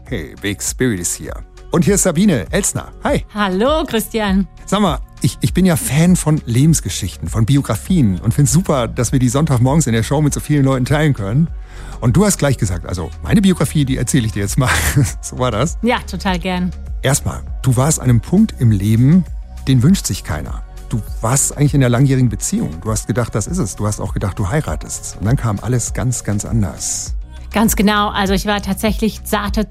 Hey, Big Spirit ist hier. Und hier ist Sabine Elsner. Hi. Hallo, Christian. Sag mal, ich bin ja Fan von Lebensgeschichten, von Biografien und find's super, dass wir die Sonntagmorgens in der Show mit so vielen Leuten teilen können. Und du hast gleich gesagt, also meine Biografie, die erzähle ich dir jetzt mal. So war das? Ja, total gern. Erstmal, du warst an einem Punkt im Leben, den wünscht sich keiner. Du warst eigentlich in einer langjährigen Beziehung. Du hast gedacht, das ist es. Du hast auch gedacht, du heiratest. Und dann kam alles ganz, ganz anders. Ganz genau. Also ich war tatsächlich zarte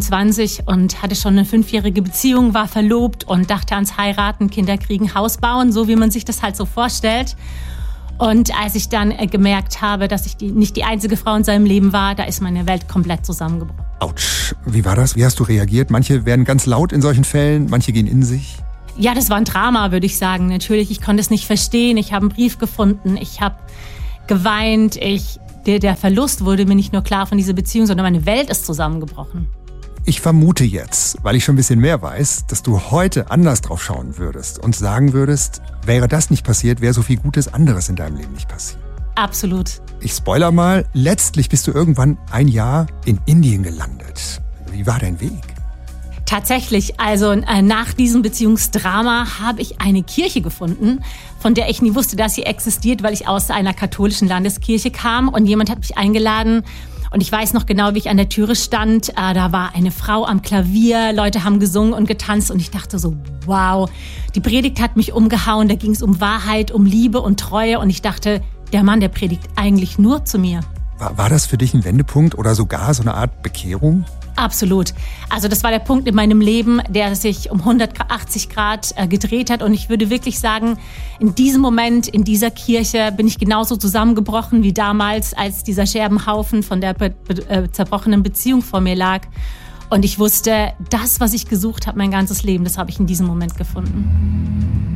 22 und hatte schon eine 5-jährige Beziehung, war verlobt und dachte ans Heiraten, Kinder kriegen, Haus bauen, so wie man sich das halt so vorstellt. Und als ich dann gemerkt habe, dass ich nicht die einzige Frau in seinem Leben war, da ist meine Welt komplett zusammengebrochen. Autsch. Wie war das? Wie hast du reagiert? Manche werden ganz laut in solchen Fällen, manche gehen in sich. Ja, das war ein Drama, würde ich sagen. Natürlich, ich konnte es nicht verstehen. Ich habe einen Brief gefunden, ich habe geweint, Der Verlust wurde mir nicht nur klar von dieser Beziehung, sondern meine Welt ist zusammengebrochen. Ich vermute jetzt, weil ich schon ein bisschen mehr weiß, dass du heute anders drauf schauen würdest und sagen würdest, wäre das nicht passiert, wäre so viel Gutes anderes in deinem Leben nicht passiert. Absolut. Ich spoiler mal, letztlich bist du irgendwann ein Jahr in Indien gelandet. Wie war dein Weg? Tatsächlich, also nach diesem Beziehungsdrama habe ich eine Kirche gefunden, von der ich nie wusste, dass sie existiert, weil ich aus einer katholischen Landeskirche kam und jemand hat mich eingeladen und ich weiß noch genau, wie ich an der Türe stand. Da war eine Frau am Klavier, Leute haben gesungen und getanzt und ich dachte so, wow, die Predigt hat mich umgehauen, da ging es um Wahrheit, um Liebe und Treue und ich dachte, der Mann, der predigt eigentlich nur zu mir. War das für dich ein Wendepunkt oder sogar so eine Art Bekehrung? Absolut. Also das war der Punkt in meinem Leben, der sich um 180 Grad gedreht hat. Und ich würde wirklich sagen, in diesem Moment, in dieser Kirche bin ich genauso zusammengebrochen wie damals, als dieser Scherbenhaufen von der zerbrochenen Beziehung vor mir lag. Und ich wusste, das, was ich gesucht habe, mein ganzes Leben, das habe ich in diesem Moment gefunden.